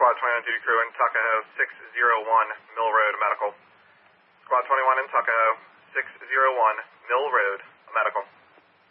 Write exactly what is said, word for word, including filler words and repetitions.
Squad twenty-one duty crew in Tuckahoe, six zero one Mill Road, medical. Squad twenty-one in Tuckahoe, six zero one Mill Road, medical.